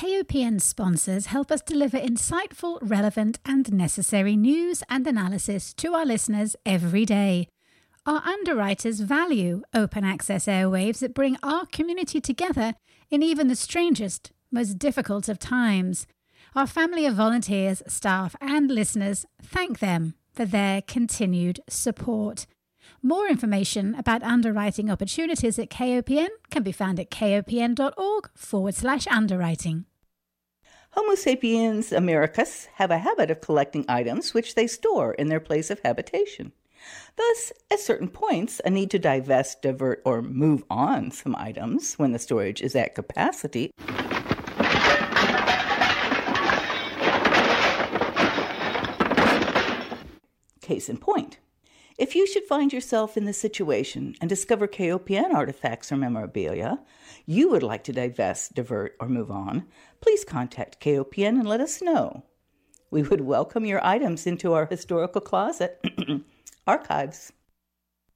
KOPN sponsors help us deliver insightful, relevant and necessary news and analysis to our listeners every day. Our underwriters value open access airwaves that bring our community together in even the strangest, most difficult of times. Our family of volunteers, staff and listeners thank them for their continued support. More information about underwriting opportunities at KOPN can be found at kopn.org/underwriting. Homo sapiens americus have a habit of collecting items which they store in their place of habitation. Thus, at certain points, a need to divest, divert, or move on some items when the storage is at capacity Case in point, if you should find yourself in this situation and discover KOPN artifacts or memorabilia you would like to divest, divert, or move on, please contact KOPN and let us know. We would welcome your items into our historical closet archives.